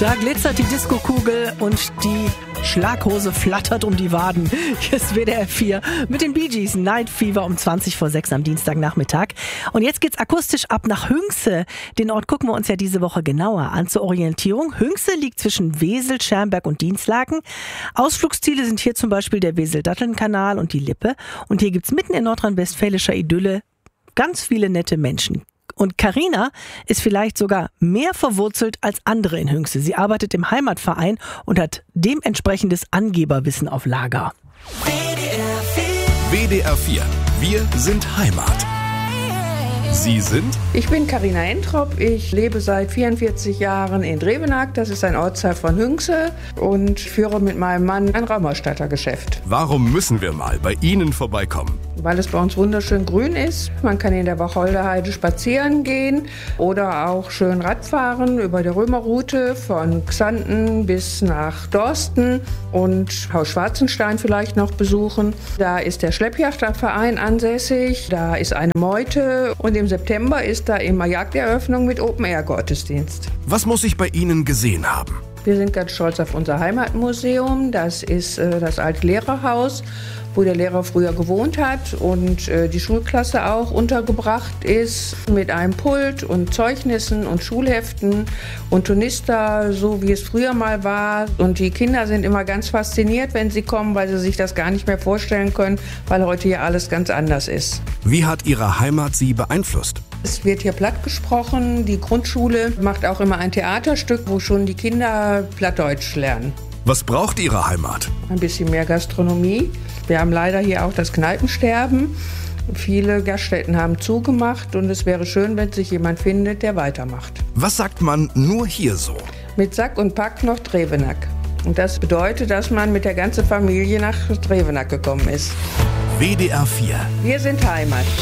Da glitzert die Diskokugel und die Schlaghose flattert um die Waden. Hier ist WDR 4 mit den Bee Gees, Night Fever um 6:20 am Dienstagnachmittag. Und jetzt geht's akustisch ab nach Hünxe. Den Ort gucken wir uns ja diese Woche genauer an zur Orientierung. Hünxe liegt zwischen Wesel, Schermberg und Dinslaken. Ausflugsziele sind hier zum Beispiel der Wesel-Datteln-Kanal und die Lippe. Und hier gibt's mitten in nordrhein-westfälischer Idylle ganz viele nette Menschen. Und Carina ist vielleicht sogar mehr verwurzelt als andere in Hünxe. Sie arbeitet im Heimatverein und hat dementsprechendes Angeberwissen auf Lager. WDR 4. Wir sind Heimat. Sie sind? Ich bin Carina Entrop. Ich lebe seit 44 Jahren in Drevenack. Das ist ein Ortsteil von Hünxe und führe mit meinem Mann ein Raumausstattergeschäft. Warum müssen wir mal bei Ihnen vorbeikommen? Weil es bei uns wunderschön grün ist. Man kann in der Wacholderheide spazieren gehen oder auch schön Radfahren über der Römerroute von Xanten bis nach Dorsten und Haus Schwarzenstein vielleicht noch besuchen. Da ist der Schleppjachterverein ansässig, da ist eine Meute und im September ist da immer Jagderöffnung mit Open-Air-Gottesdienst. Was muss ich bei Ihnen gesehen haben? Wir sind ganz stolz auf unser Heimatmuseum. Das ist das alte Lehrerhaus, wo der Lehrer früher gewohnt hat und die Schulklasse auch untergebracht ist mit einem Pult und Zeugnissen und Schulheften und Tonister, so wie es früher mal war. Und die Kinder sind immer ganz fasziniert, wenn sie kommen, weil sie sich das gar nicht mehr vorstellen können, weil heute hier alles ganz anders ist. Wie hat Ihre Heimat Sie beeinflusst? Es wird hier platt gesprochen. Die Grundschule macht auch immer ein Theaterstück, wo schon die Kinder Plattdeutsch lernen. Was braucht Ihre Heimat? Ein bisschen mehr Gastronomie. Wir haben leider hier auch das Kneipensterben. Viele Gaststätten haben zugemacht und es wäre schön, wenn sich jemand findet, der weitermacht. Was sagt man nur hier so? Mit Sack und Pack nach Drevenack. Und das bedeutet, dass man mit der ganzen Familie nach Drevenack gekommen ist. WDR 4. Wir sind Heimat.